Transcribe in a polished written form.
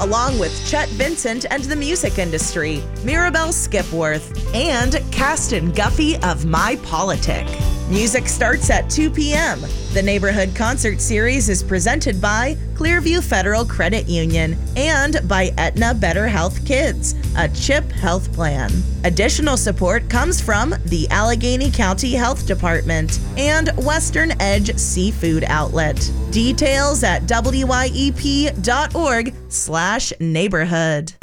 along with Chet Vincent and the music industry, Mirabelle Skipworth, and Caston Guffey of My Politic. Music starts at 2 p.m. The Neighborhood Concert Series is presented by Clearview Federal Credit Union and by Aetna Better Health Kids, a CHIP health plan. Additional support comes from the Allegheny County Health Department and Western Edge Seafood Outlet. Details at wyep.org/neighborhood.